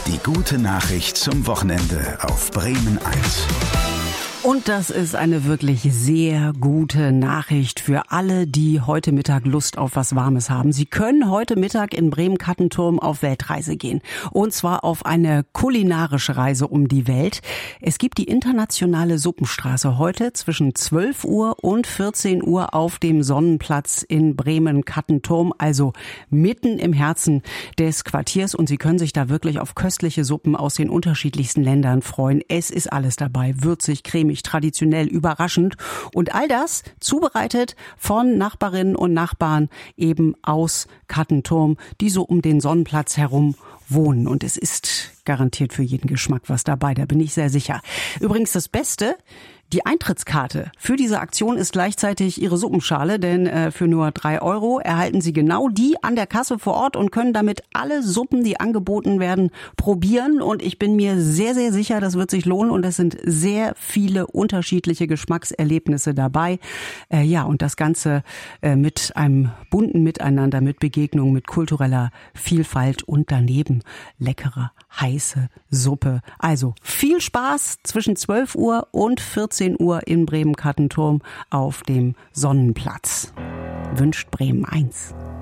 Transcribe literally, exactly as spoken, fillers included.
Die gute Nachricht zum Wochenende auf Bremen eins. Und das ist eine wirklich sehr gute Nachricht für alle, die heute Mittag Lust auf was Warmes haben. Sie können heute Mittag in Bremen-Kattenturm auf Weltreise gehen. Und zwar auf eine kulinarische Reise um die Welt. Es gibt die internationale Suppenstraße heute zwischen zwölf Uhr und vierzehn Uhr auf dem Sonnenplatz in Bremen-Kattenturm, also mitten im Herzen des Quartiers. Und Sie können sich da wirklich auf köstliche Suppen aus den unterschiedlichsten Ländern freuen. Es ist alles dabei, würzig, cremig, traditionell, überraschend und all das zubereitet von Nachbarinnen und Nachbarn eben aus Kattenturm, die so um den Sonnenplatz herum wohnen. Und es ist garantiert für jeden Geschmack was dabei, da bin ich sehr sicher. Übrigens das Beste: Die Eintrittskarte für diese Aktion ist gleichzeitig Ihre Suppenschale, denn äh, für nur drei Euro erhalten Sie genau die an der Kasse vor Ort und können damit alle Suppen, die angeboten werden, probieren. Und ich bin mir sehr, sehr sicher, das wird sich lohnen und es sind sehr viele unterschiedliche Geschmackserlebnisse dabei. Äh, ja, und das Ganze äh, mit einem bunten Miteinander, mit Begegnung, mit kultureller Vielfalt und daneben leckere, heiße Suppe. Also viel Spaß zwischen zwölf Uhr und vierzehn Uhr in Bremen-Kattenturm auf dem Sonnenplatz. Wünscht Bremen eins.